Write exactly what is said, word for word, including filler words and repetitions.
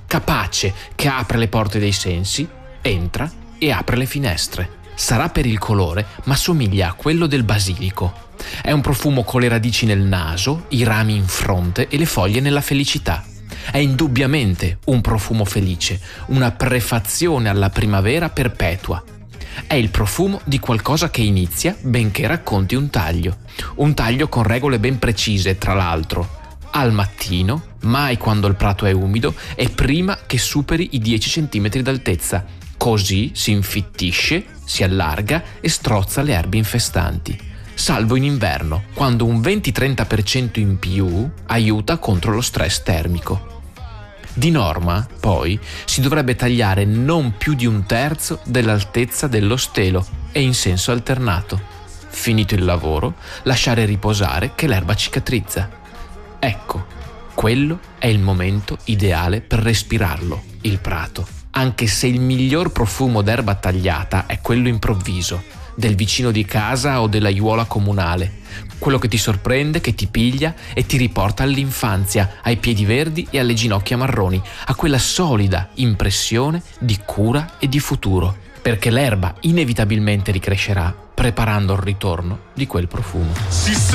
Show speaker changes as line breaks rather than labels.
capace, che apre le porte dei sensi, entra e apre le finestre. Sarà per il colore, ma somiglia a quello del basilico. È un profumo con le radici nel naso, i rami in fronte e le foglie nella felicità. È indubbiamente un profumo felice, una prefazione alla primavera perpetua. È il profumo di qualcosa che inizia benché racconti un taglio. Un taglio con regole ben precise, tra l'altro. Al mattino, mai quando il prato è umido e prima che superi i dieci centimetri d'altezza. Così si infittisce, si allarga e strozza le erbe infestanti. Salvo in inverno, quando un venti-trenta per cento in più aiuta contro lo stress termico. Di norma, poi, si dovrebbe tagliare non più di un terzo dell'altezza dello stelo e in senso alternato. Finito il lavoro, lasciare riposare che l'erba cicatrizza. Ecco, quello è il momento ideale per respirarlo, il prato. Anche se il miglior profumo d'erba tagliata è quello improvviso, del vicino di casa o dell'aiuola comunale, quello che ti sorprende, che ti piglia e ti riporta all'infanzia, ai piedi verdi e alle ginocchia marroni, a quella solida impressione di cura e di futuro, perché l'erba inevitabilmente ricrescerà preparando il ritorno di quel profumo.